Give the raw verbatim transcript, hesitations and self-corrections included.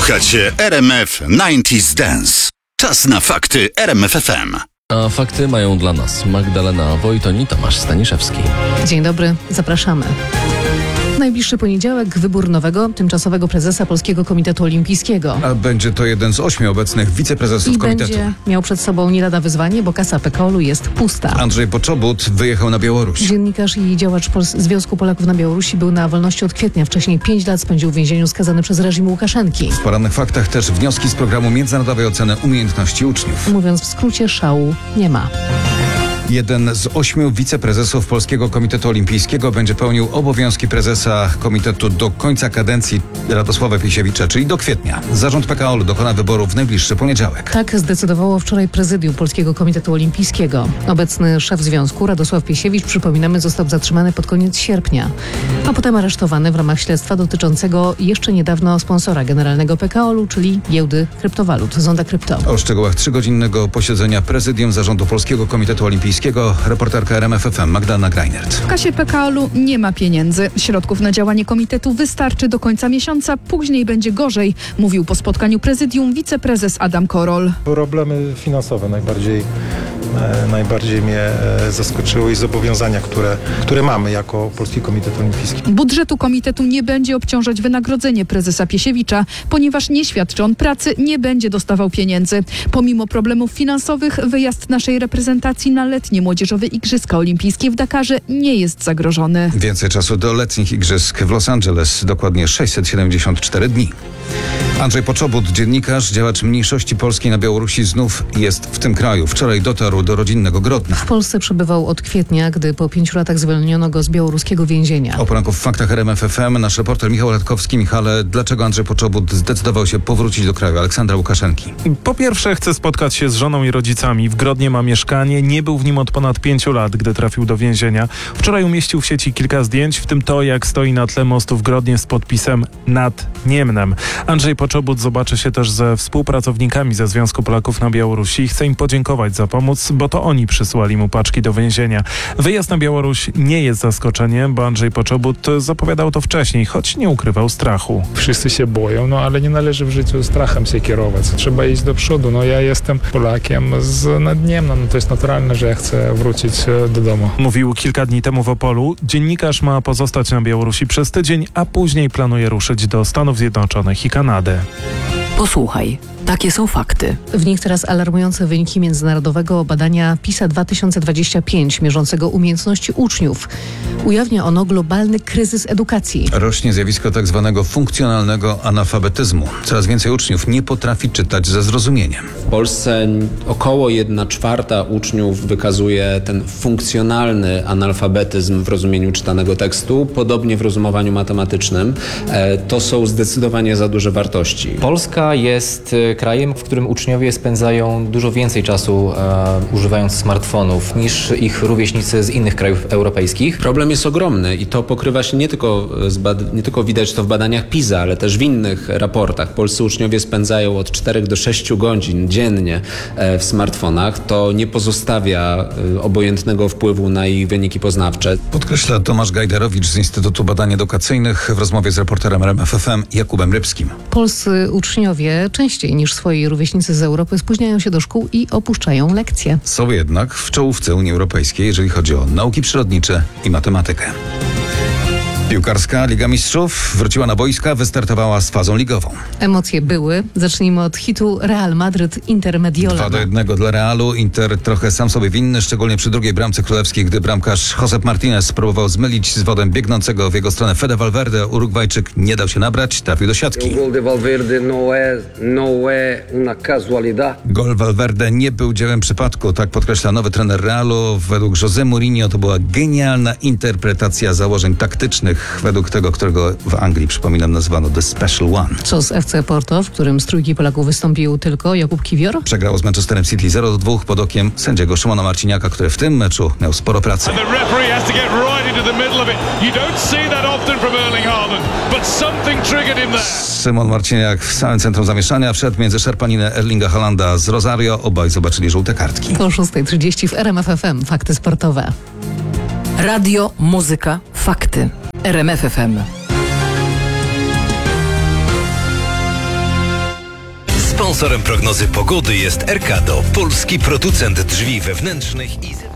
Słuchacie R M F dziewięćdziesiąt Dance. Czas na fakty R M F F M. A fakty mają dla nas Magdalena Wojton i Tomasz Staniszewski. Dzień dobry, zapraszamy. W najbliższy poniedziałek wybór nowego, tymczasowego prezesa Polskiego Komitetu Olimpijskiego. A będzie to jeden z ośmiu obecnych wiceprezesów I komitetu. będzie miał przed sobą nie lada wyzwanie, bo kasa P K O L-u jest pusta. Andrzej Poczobut wyjechał na Białoruś. Dziennikarz i działacz Pols- Związku Polaków na Białorusi był na wolności od kwietnia. Wcześniej pięć lat spędził w więzieniu skazany przez reżim Łukaszenki. W porannych faktach też wnioski z programu międzynarodowej oceny umiejętności uczniów. Mówiąc w skrócie, szału nie ma. Jeden z ośmiu wiceprezesów Polskiego Komitetu Olimpijskiego będzie pełnił obowiązki prezesa komitetu do końca kadencji Radosława Piesiewicza, czyli do kwietnia. Zarząd P K O L dokona wyboru w najbliższy poniedziałek. Tak zdecydowało wczoraj prezydium Polskiego Komitetu Olimpijskiego. Obecny szef związku Radosław Piesiewicz, przypominamy, został zatrzymany pod koniec sierpnia, a potem aresztowany w ramach śledztwa dotyczącego jeszcze niedawno sponsora generalnego P K O L-u, czyli giełdy kryptowalut Zonda Krypto. O szczegółach trzygodzinnego posiedzenia prezydium Zarządu Polskiego Komitetu Olimpijskiego reporterka R M F F M Magdalena Greinert. W kasie P K O L-u nie ma pieniędzy. Środków na działanie komitetu wystarczy do końca miesiąca, później będzie gorzej, mówił po spotkaniu prezydium wiceprezes Adam Korol. Problemy finansowe najbardziej, e, najbardziej mnie e, zaskoczyły i zobowiązania, które, które mamy jako Polski Komitet Olimpijski. Budżetu komitetu nie będzie obciążać wynagrodzenie prezesa Piesiewicza, ponieważ nie świadczy on pracy, nie będzie dostawał pieniędzy. Pomimo problemów finansowych, wyjazd naszej reprezentacji na letnie młodzieżowe Igrzyska Olimpijskie w Dakarze nie jest zagrożony. Więcej czasu do letnich igrzysk w Los Angeles, dokładnie sześćset siedemdziesiąt cztery dni. Andrzej Poczobut, dziennikarz, działacz mniejszości polskiej na Białorusi, znów jest w tym kraju. Wczoraj dotarł do rodzinnego Grodna. W Polsce przebywał od kwietnia, gdy po pięciu latach zwolniono go z białoruskiego więzienia. O poranku w faktach R M F F M nasz reporter Michał Radkowski. Michale, dlaczego Andrzej Poczobut zdecydował się powrócić do kraju Aleksandra Łukaszenki? Po pierwsze, chce spotkać się z żoną i rodzicami. W Grodnie ma mieszkanie, nie był w nim od ponad pięciu lat, gdy trafił do więzienia. Wczoraj umieścił w sieci kilka zdjęć, w tym to, jak stoi na tle mostu w Grodnie z podpisem Nad Niemnem. Andrzej Poczobut zobaczy się też ze współpracownikami ze Związku Polaków na Białorusi i chce im podziękować za pomoc, bo to oni przysłali mu paczki do więzienia. Wyjazd na Białoruś nie jest zaskoczeniem, bo Andrzej Poczobut zapowiadał to wcześniej, choć nie ukrywał strachu. Wszyscy się boją, no ale nie należy w życiu strachem się kierować. Trzeba iść do przodu. No ja jestem Polakiem z Nadniemna, no to jest naturalne, że ja chcę wrócić do domu. Mówił kilka dni temu w Opolu. Dziennikarz ma pozostać na Białorusi przez tydzień, a później planuje ruszyć do Stanów Zjednoczonych i Kanady. Posłuchaj, takie są fakty. W nich teraz alarmujące wyniki międzynarodowego badania PISA dwa tysiące dwadzieścia pięć, mierzącego umiejętności uczniów. Ujawnia ono globalny kryzys edukacji. Rośnie zjawisko tak zwanego funkcjonalnego analfabetyzmu. Coraz więcej uczniów nie potrafi czytać ze zrozumieniem. W Polsce około jedna czwarta uczniów wykazuje ten funkcjonalny analfabetyzm w rozumieniu czytanego tekstu, podobnie w rozumowaniu matematycznym. To są zdecydowanie za duże wartości. Polska jest krajem, w którym uczniowie spędzają dużo więcej czasu e, używając smartfonów niż ich rówieśnicy z innych krajów europejskich. Problem jest ogromny i to pokrywa się nie tylko, z bad- nie tylko widać to w badaniach PISA, ale też w innych raportach. Polscy uczniowie spędzają od czterech do sześciu godzin dziennie e, w smartfonach. To nie pozostawia e, obojętnego wpływu na ich wyniki poznawcze. Podkreśla Tomasz Gajderowicz z Instytutu Badań Edukacyjnych w rozmowie z reporterem R M F F M Jakubem Rybskim. Polscy uczniowie częściej niż swoi rówieśnicy z Europy spóźniają się do szkół i opuszczają lekcje. Są jednak w czołówce Unii Europejskiej, jeżeli chodzi o nauki przyrodnicze i matematykę. Piłkarska Liga Mistrzów wróciła na boiska, wystartowała z fazą ligową. Emocje były. Zacznijmy od hitu Real Madryt Inter Mediolan. dwa do jednego dla Realu. Inter trochę sam sobie winny, szczególnie przy drugiej bramce królewskiej, gdy bramkarz Josep Martinez próbował zmylić z wodem biegnącego w jego stronę Fede Valverde. Urugwajczyk nie dał się nabrać, trafił do siatki. Gol Valverde nie był dziełem przypadku, tak podkreśla nowy trener Realu. Według José Mourinho to była genialna interpretacja założeń taktycznych, według tego, którego w Anglii, przypominam, nazwano The Special One. Co z F C Porto, w którym z trójki Polaków wystąpił tylko Jakub Kiwior? Przegrało z Manchesterem City zero do dwóch pod okiem sędziego Szymona Marciniaka, który w tym meczu miał sporo pracy. Szymon Marciniak w samym centrum zamieszania wszedł między szarpaninę Erlinga Haalanda z Rosario. Obaj zobaczyli żółte kartki. Po szósta trzydzieści w R M F F M. Fakty sportowe. Radio, muzyka, fakty. R M F F M. Sponsorem prognozy pogody jest Erkado, polski producent drzwi wewnętrznych i zewnętrznych.